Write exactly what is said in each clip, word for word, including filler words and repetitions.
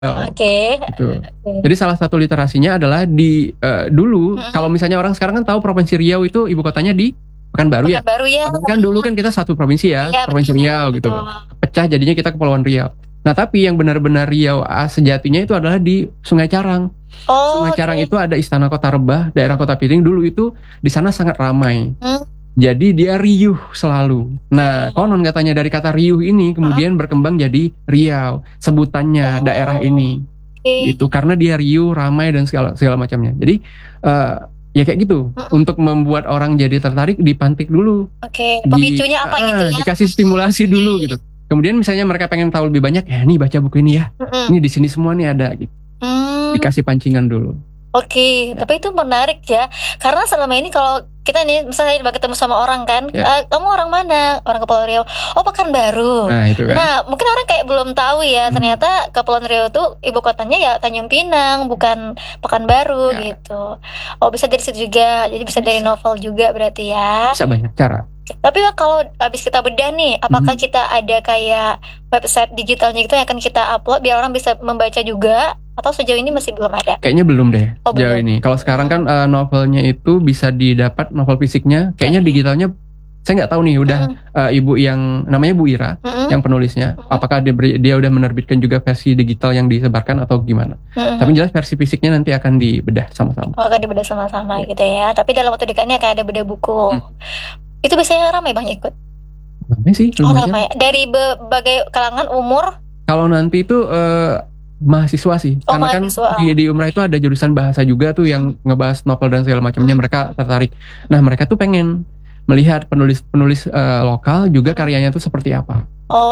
Oke. Gitu. Oke. Jadi salah satu literasinya adalah di uh, dulu Mm-mm. kalau misalnya orang sekarang kan tahu Provinsi Riau itu ibu kotanya di Pekanbaru ya. Pekanbaru ya. Kan dulu kan kita satu provinsi ya, Iya, Provinsi betul, Riau gitu. betul. Pecah jadinya kita Kepulauan Riau. Nah tapi yang benar-benar Riau ah, sejatinya itu adalah di Sungai Carang. Oh, Sungai Carang oke. itu ada Istana Kota Rebah, daerah Kota Piring dulu itu di sana sangat ramai. Hmm. Jadi dia riuh selalu. Nah, konon katanya dari kata riuh ini kemudian berkembang jadi Riau, sebutannya Oh, daerah ini. oke. Itu karena dia riuh, ramai dan segala segala macamnya. Jadi uh, ya kayak gitu. Mm-mm. Untuk membuat orang jadi tertarik dipantik dulu. Oke, Di- pemicunya apa ah, gitu ya? Dikasih stimulasi dulu gitu. Kemudian misalnya mereka pengen tahu lebih banyak, ya nih baca buku ini ya. Mm-mm. Ini di sini semua nih ada gitu. Hmm, Dikasih pancingan dulu. oke, tapi itu menarik ya. Karena selama ini kalau kita nih misalnya ketemu sama orang kan, Ya. "Eh, kamu orang mana? Orang Kepulauan Riau. Oh, Pekanbaru. Nah, itu kan. Nah, mungkin orang kayak belum tahu ya, Hmm. ternyata Kepulauan Riau tuh ibu kotanya ya Tanjung Pinang, bukan Pekanbaru Ya. gitu. Oh, bisa dari situ juga. Jadi bisa dari novel juga berarti ya. Bisa banyak cara. Tapi kalau habis kita bedah nih, apakah Mhm. kita ada kayak website digitalnya gitu yang akan kita upload biar orang bisa membaca juga? Atau sejauh ini masih belum ada? Kayaknya belum deh Oh, sejauh belum. ini. Kalau sekarang kan uh, novelnya itu bisa didapat novel fisiknya. Kayaknya Oke. digitalnya saya nggak tahu nih. Udah Mm-mm. uh, ibu yang namanya Bu Ira Mm-mm. yang penulisnya. Mm-mm. Apakah dia beri- dia udah menerbitkan juga versi digital yang disebarkan atau gimana? Mm-mm. Tapi jelas versi fisiknya nanti akan dibedah sama-sama. Oh, akan dibedah sama-sama Ya. gitu ya. Tapi dalam waktu dekat ini akan ada bedah buku. Hmm. Itu biasanya ramai Bang ikut. Ramai sih Oh, lumayan. ramai. Dari berbagai kalangan umur. Kalau nanti itu uh, mahasiswa sih, Oh, karena mahasiswa. kan di, di Umrah itu ada jurusan bahasa juga tuh yang ngebahas novel dan segala macamnya, mereka tertarik. Nah mereka tuh pengen melihat penulis-penulis uh, lokal juga karyanya tuh seperti apa.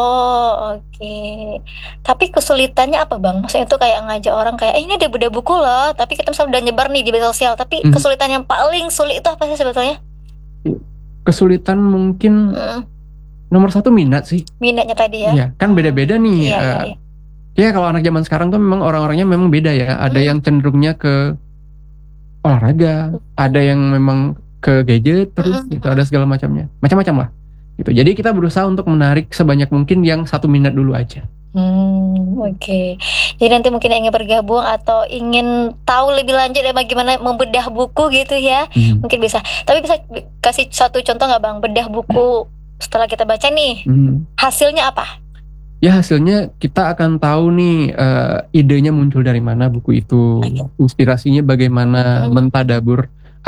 Oh, oke. Tapi kesulitannya apa Bang? Maksudnya itu kayak ngajak orang kayak, eh, ini ada bedah buku loh. Tapi kita misalnya udah nyebar nih di media sosial. Tapi Hmm. kesulitan yang paling sulit itu apa sih sebetulnya? Kesulitan mungkin Mm, nomor satu minat sih. minatnya tadi ya. Iya, kan beda-beda nih. Iya, iya, uh, iya. Ya kalau anak zaman sekarang tuh memang orang-orangnya memang beda ya. Ada Hmm. yang cenderungnya ke olahraga, ada yang memang ke gadget terus Hmm. gitu, ada segala macamnya, macam-macam lah. Gitu. Jadi kita berusaha untuk menarik sebanyak mungkin yang satu minat dulu aja. Hmm, oke. Jadi nanti mungkin yang ingin bergabung atau ingin tahu lebih lanjut ya bagaimana membedah buku gitu ya, Hmm. mungkin bisa. Tapi bisa bi- kasih satu contoh nggak Bang, bedah buku setelah kita baca nih, Hmm. hasilnya apa? Ya hasilnya kita akan tahu nih uh, idenya muncul dari mana buku itu, Oke. inspirasinya bagaimana, Hmm. mentadabur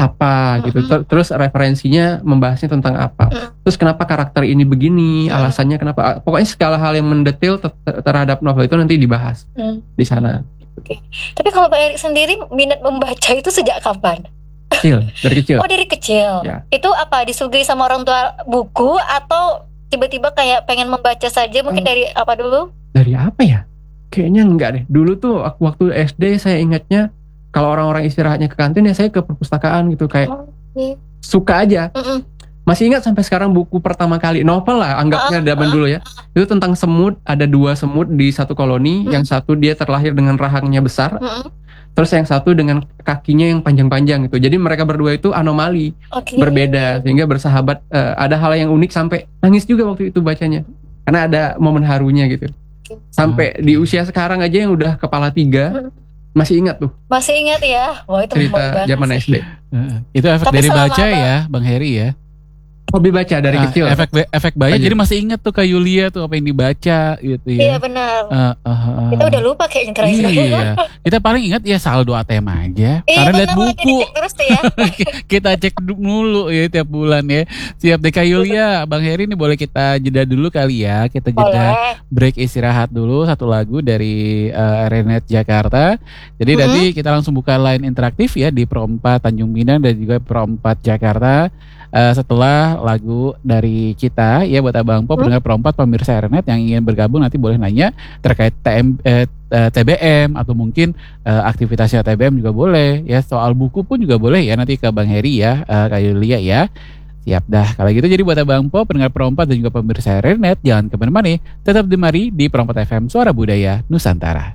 apa gitu, Hmm. Ter- terus referensinya membahasnya tentang apa, Hmm. terus kenapa karakter ini begini, Hmm. alasannya kenapa, pokoknya segala hal yang mendetail ter- ter- terhadap novel itu nanti dibahas Hmm. di sana. Tapi kalau Bang Erik sendiri minat membaca itu sejak kapan? Kecil, dari kecil. Oh, dari kecil. Ya. Itu apa disuguhi sama orang tua buku atau tiba-tiba kayak pengen membaca saja? Mungkin Hmm. dari apa dulu? Dari apa ya? Kayaknya enggak deh. Dulu tuh aku waktu S D saya ingatnya kalau orang-orang istirahatnya ke kantin ya saya ke perpustakaan gitu, kayak Oh, oke. suka aja. Mm-mm. Masih ingat sampai sekarang buku pertama kali novel lah anggapnya zaman dulu ya. Itu tentang semut, ada dua semut di satu koloni, Hmm. yang satu dia terlahir dengan rahangnya besar, Mm-mm. terus yang satu dengan kakinya yang panjang-panjang gitu. Jadi mereka berdua itu anomali, Oke. berbeda sehingga bersahabat. Eh, ada hal yang unik sampai nangis juga waktu itu bacanya. Karena ada momen harunya gitu. Sampai di usia sekarang aja yang udah kepala tiga Hmm. masih ingat tuh Masih ingat ya? Wah, itu membawa cerita banget zaman sih. S D. Heeh. Itu efek Tapi dari selama baca apa- ya, Bang Heri ya. Hobi baca dari Ah, kecil. Efek ba- efek baca. Lanjut. Jadi masih ingat tuh kayak Yulia tuh apa yang dibaca gitu Iya ya. benar. Ah, ah, ah. Kita udah lupa kayaknya terakhir. Iya. Kita paling ingat ya saldo A T M aja. Iya Karena lihat benar, lagi buku. dicek terus tuh ya. Kita cek du- mulu ya tiap bulan ya. Siap deh Kak Yulia, Bang Heri ini boleh kita jeda dulu kali ya. Kita jeda Boleh. break istirahat dulu satu lagu dari uh, Renet Jakarta. Jadi Mhm. nanti kita langsung buka line interaktif ya di Pro empat Tanjung Pinang dan juga Pro empat Jakarta. Uh, setelah lagu dari kita ya buat Abang Po, Hmm. pendengar Pro empat pemirsa Renet yang ingin bergabung nanti boleh nanya terkait T M, eh, eh, T B M atau mungkin eh, aktivitasnya T B M juga boleh ya, soal buku pun juga boleh ya nanti ke Bang Heri ya, eh, Kak Yulia ya. Siap dah kalau gitu. Jadi buat Abang Po, pendengar Pro empat dan juga pemirsa Renet, jangan kemana-mana, tetap demari di Pro empat F M Suara Budaya Nusantara.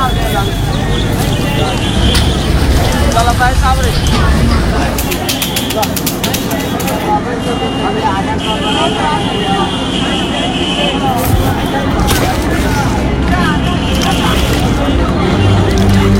Kalau saya sabri.